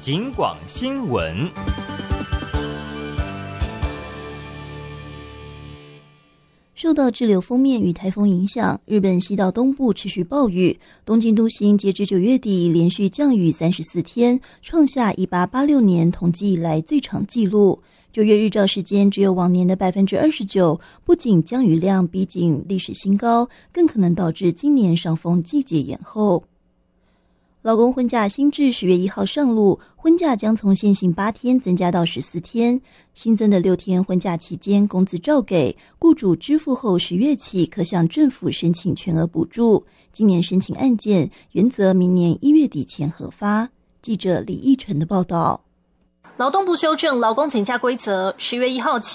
警广新闻。 受到滞留锋面与台风影响，日本西到东部持续暴雨，东京都心截至9月底连续降雨34天，创下1886年统计以来最长纪录。9月日照时间只有往年的 29%， 不仅降雨量逼近历史新高，更可能导致今年赏枫季节延后。劳工婚假新制10月1号上路，婚假将从现行8天增加到14天，新增的6天婚假期间工资照给，雇主支付后10月起可向政府申请全额补助。今年申请案件原则明年1月底前核发。记者李义成的报道。 劳动部修正劳工请假规则，10月1号起